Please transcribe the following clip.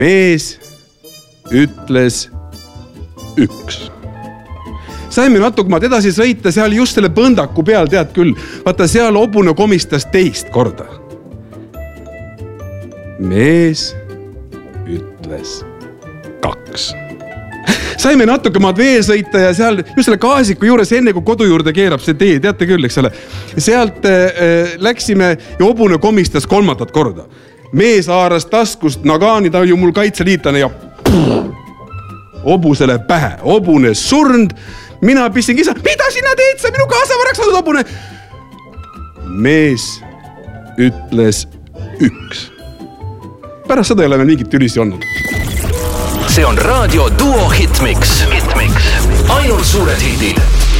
Mees ütles 1. Saime natuke edasi sõita, seal just selle põndaku peal, tead küll, vaata seal hobune komistas 2 korda. Mees ütles 2. Saime natuke maad veel sõita ja seal just selle gaasiku juures enne kui kodu juurde keerab see tee, teate küll, eks ole. Sealt läksime ja hobune komistas 3. korda. Mees haaras taskust nagaani, ta ju mul kaitseliitlane ja hobusele pähe. Hobune surnd, mina pissin kisa, mida sina teed, sa minu kaasavaraks saadud hobune? Mees ütles 1. Pärast seda ei ole veel mingit tülisi olnud. See on Raadio Duo Hitmix. Ainult suured hitid.